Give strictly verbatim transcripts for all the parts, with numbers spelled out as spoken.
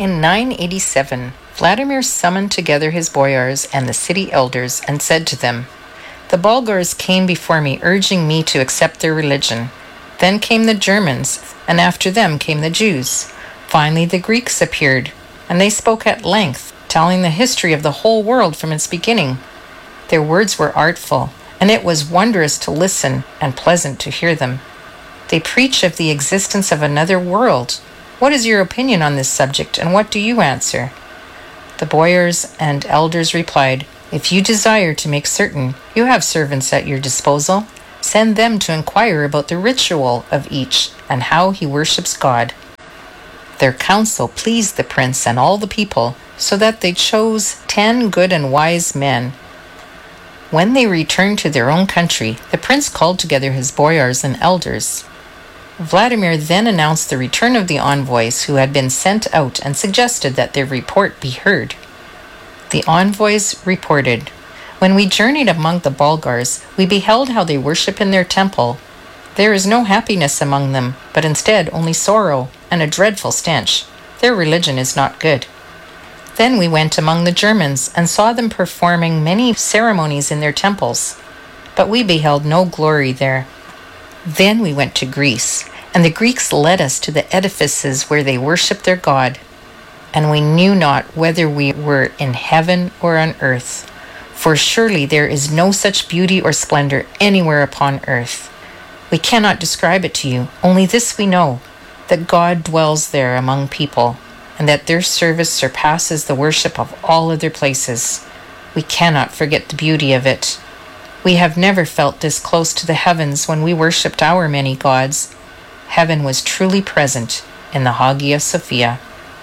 In nine eighty-seven, Vladimir summoned together his boyars and the city elders and said to them, "The Bulgars came before me, urging me to accept their religion. Then came the Germans, and after them came the Jews. Finally, the Greeks appeared, and they spoke at length, telling the history of the whole world from its beginning. Their words were artful, and it was wondrous to listen and pleasant to hear them. They preach of the existence of another world. What is your opinion on this subject, and what do you answer?" The boyars and elders replied, "If you desire to make certain, you have servants at your disposal. Send them to inquire about the ritual of each and how he worships God." Their counsel pleased the prince and all the people, so that they chose ten good and wise men. When they returned to their own country, the prince called together his boyars and elders. Vladimir then announced the return of the envoys who had been sent out and suggested that their report be heard. The envoys reported, "When we journeyed among the Bulgars, we beheld how they worship in their temple. There is no happiness among them, but instead only sorrow and a dreadful stench. Their religion is not good." Then we went among the Germans and saw them performing many ceremonies in their temples, but we beheld no glory there. Then we went to Greece, and the Greeks led us to the edifices where they worship their God, and we knew not whether we were in heaven or on earth, for surely there is no such beauty or splendor anywhere upon earth. We cannot describe it to you, only this we know, that God dwells there among people, and that their service surpasses the worship of all other places. We cannot forget the beauty of it. We have never felt this close to the heavens when we worshipped our many gods. Heaven was truly present in the Hagia Sophia.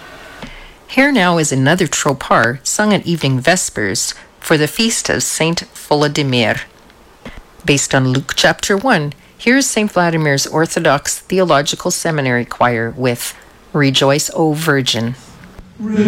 Here now is another tropar sung at evening vespers for the feast of Saint Volodymyr. Based on Luke chapter one, here's Saint Vladimir's Orthodox Theological Seminary Choir with "Rejoice, O Virgin." Rejoice,